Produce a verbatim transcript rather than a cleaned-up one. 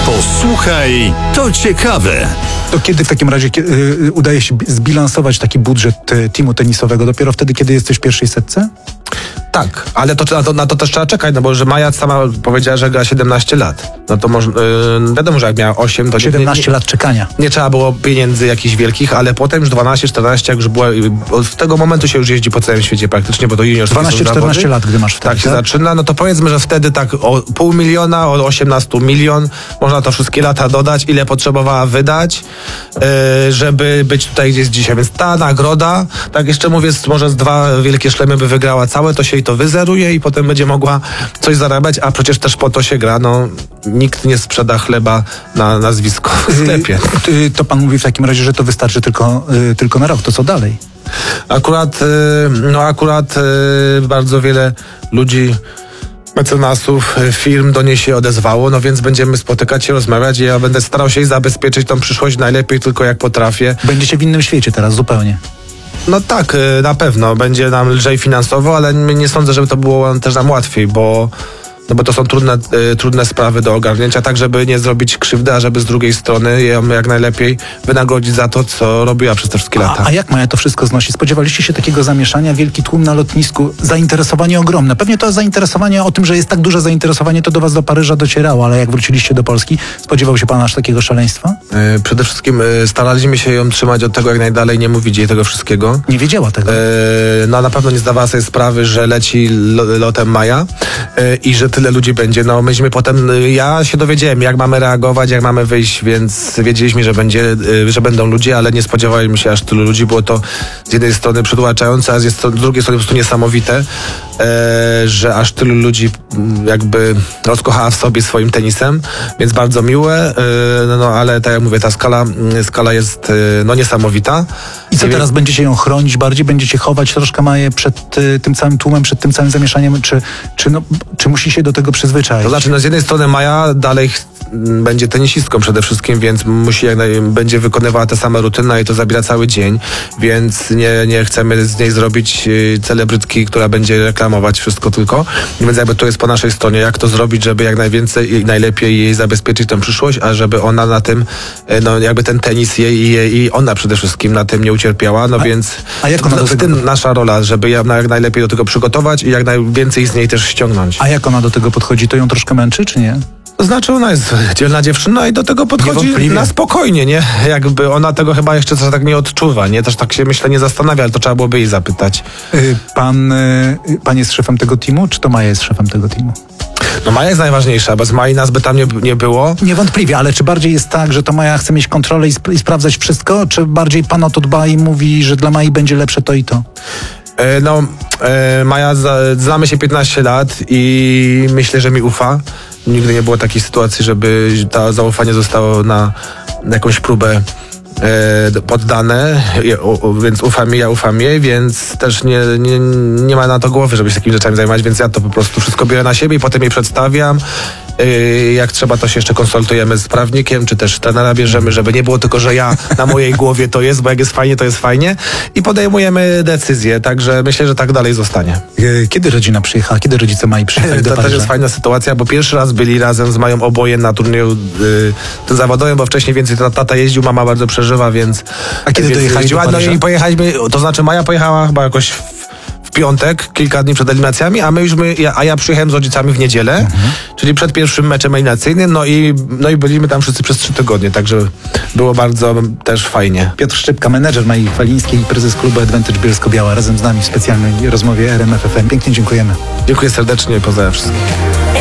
Posłuchaj, to ciekawe. To kiedy w takim razie yy, udaje się zbilansować taki budżet y, teamu tenisowego? Dopiero wtedy, kiedy jesteś w pierwszej setce? Tak, ale to, na, to, na to też trzeba czekać, no bo że Maja sama powiedziała, że gra siedemnaście lat. No to może, yy, wiadomo, że jak miała osiem, to siedemnaście nie, nie, lat czekania. Nie trzeba było pieniędzy jakichś wielkich, ale potem już dwanaście czternaście, jak już była, od tego momentu się już jeździ po całym świecie praktycznie, bo to juniorskie dwanaście czternaście lat, gdy masz wtedy, tak się tak? zaczyna, no to powiedzmy, że wtedy tak o pół miliona, o osiemnaście milion, można to wszystkie lata dodać, ile potrzebowała wydać, yy, żeby być tutaj gdzieś dzisiaj. Więc ta nagroda, tak jeszcze mówię, może z dwa wielkie szlemy by wygrała całe, to się jej to wyzeruje i potem będzie mogła coś zarabiać, a przecież też po to się gra, no nikt nie sprzeda chleba na nazwisko w sklepie. Yy, to pan mówi w takim razie, że to wystarczy tylko, yy, tylko na rok, to co dalej? Akurat, yy, no akurat yy, bardzo wiele ludzi, mecenasów, firm do niej się odezwało, no więc będziemy spotykać się, rozmawiać i ja będę starał się zabezpieczyć tą przyszłość najlepiej tylko jak potrafię. Będziecie w innym świecie teraz zupełnie. No tak, na pewno. Będzie nam lżej finansowo, ale nie sądzę, żeby to było też nam łatwiej, bo, no bo to są trudne, y, trudne sprawy do ogarnięcia, tak żeby nie zrobić krzywdy, a żeby z drugiej strony ją jak najlepiej wynagrodzić za to, co robiła przez te wszystkie lata. A, a jak Maja to wszystko znosi? Spodziewaliście się takiego zamieszania? Wielki tłum na lotnisku, zainteresowanie ogromne. Pewnie to zainteresowanie, o tym, że jest tak duże zainteresowanie, to do was do Paryża docierało, ale jak wróciliście do Polski, spodziewał się pan aż takiego szaleństwa? Yy, przede wszystkim yy, staraliśmy się ją trzymać od tego jak najdalej, nie mówić jej tego wszystkiego. Nie wiedziała tego. Yy, no na pewno nie zdawała sobie sprawy, że leci lo, lotem Maja yy, i że tyle ludzi będzie. No myśmy potem, yy, ja się dowiedziałem, jak mamy reagować, jak mamy wyjść, więc wiedzieliśmy, że będzie, yy, że będą ludzie, ale nie spodziewaliśmy się aż tylu ludzi. Było to z jednej strony przytłaczające, a z, jest, z drugiej strony po prostu niesamowite, yy, że aż tylu ludzi yy, jakby rozkochała w sobie swoim tenisem, więc bardzo miłe, yy, no ale tak jak mówię, ta skala, yy, skala jest yy, no niesamowita. I co I teraz, będziecie ją chronić bardziej? Będziecie chować troszkę Maję przed y, tym całym tłumem, przed tym całym zamieszaniem? Czy, czy, no, czy musi się do tego przyzwyczaić? To znaczy, no z jednej strony Maja dalej ch- będzie tenisistką przede wszystkim, więc musi jak naj- będzie wykonywała te same rutyny i to zabiera cały dzień, więc nie, nie chcemy z niej zrobić y, celebrytki, która będzie reklamować wszystko tylko. Więc jakby to jest po naszej stronie, jak to zrobić, żeby jak najwięcej i najlepiej jej zabezpieczyć tę przyszłość, a żeby ona na tym, y, no jakby ten tenis jej i, jej, i ona przede wszystkim na tym nie ucierpiała, no a, więc a jak ona no, do w tego... tym nasza rola, żeby ją jak najlepiej do tego przygotować i jak najwięcej z niej też ściągnąć. A jak ona do tego podchodzi? To ją troszkę męczy, czy nie? To znaczy ona jest dzielna dziewczyna i do tego podchodzi Niewątpliwie. na spokojnie, nie? Jakby ona tego chyba jeszcze też tak nie odczuwa, nie? Też tak się myślę nie zastanawia, ale to trzeba byłoby jej zapytać. Y, pan, y, pan jest szefem tego teamu, czy to Maja jest szefem tego teamu? No Maja jest najważniejsza, bez Mai nas by tam nie, nie było. Niewątpliwie, ale czy bardziej jest tak, że to Maja chce mieć kontrolę i, sp- i sprawdzać wszystko, czy bardziej pan o to dba i mówi, że dla Mai będzie lepsze to i to? E, no, e, Maja, za, znamy się piętnaście lat i myślę, że mi ufa. Nigdy nie było takiej sytuacji, żeby to zaufanie zostało na, na jakąś próbę e, poddane, Je, u, więc ufam jej, ja ufam jej, więc też nie, nie, nie ma na to głowy, żeby się takimi rzeczami zajmować, więc ja to po prostu wszystko biorę na siebie i potem jej przedstawiam. Yy, jak trzeba, to się jeszcze konsultujemy z prawnikiem, czy też trenera bierzemy, żeby nie było tylko, że ja na mojej głowie to jest, bo jak jest fajnie, to jest fajnie i podejmujemy decyzje, także myślę, że tak dalej zostanie. Y, Kiedy rodzina przyjechała? Kiedy rodzice Mai przyjechali do To Paryża? też jest fajna sytuacja, bo pierwszy raz byli razem z Mają oboje na turnieju yy, tym zawodowym, bo wcześniej więcej tata jeździł, mama bardzo przeżywa, więc... A kiedy więc dojechali jeździła, do Paryża? No i pojechaliśmy, to znaczy Maja pojechała chyba jakoś w, w piątek, kilka dni przed eliminacjami, a my już, my, ja, a ja przyjechałem z rodzicami w niedzielę, mhm. czyli przed pierwszym meczem eliminacyjnym, no i, no i byliśmy tam wszyscy przez trzy tygodnie, także było bardzo też fajnie. Piotr Szczypka, menedżer Mai Chwalińskiej i prezes klubu Advantage Bielsko-Biała, razem z nami w specjalnej rozmowie R M F F M. Pięknie dziękujemy. Dziękuję serdecznie, pozdrawiam wszystkich.